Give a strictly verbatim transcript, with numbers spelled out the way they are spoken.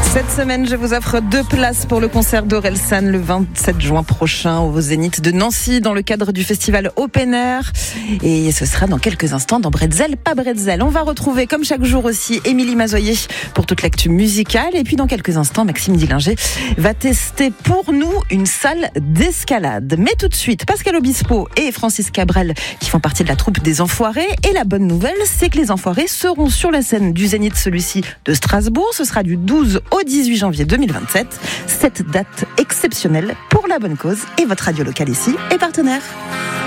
Cette semaine, je vous offre deux places pour le concert d'Orelsan le vingt-sept juin prochain au Zénith de Nancy dans le cadre du festival Open Air. Et ce sera dans quelques instants dans Bretzel, pas Bretzel. On va retrouver comme chaque jour aussi Émilie Mazoyer pour toute l'actu musicale. Et puis dans quelques instants, Maxime Dillinger va tester pour nous une salle d'escalade. Mais tout de suite, Pascal Obispo et Francis Cabrel qui font partie de la troupe des Enfoirés. Et la bonne nouvelle, c'est que les Enfoirés seront sur la scène du Zénith, celui-ci de Strasbourg. Ce sera du douze au dix-huit janvier deux mille vingt-sept. Cette date exceptionnelle pour la bonne cause et votre radio locale ici est partenaire.